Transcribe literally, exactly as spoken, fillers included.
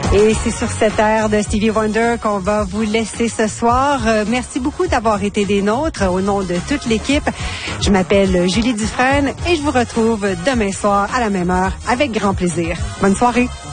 Et c'est sur cette aire de Stevie Wonder qu'on va vous laisser ce soir. Euh, merci beaucoup d'avoir été des nôtres au nom de toute l'équipe. Je m'appelle Julie Dufresne et je vous retrouve demain soir à la même heure avec grand plaisir. Bonne soirée.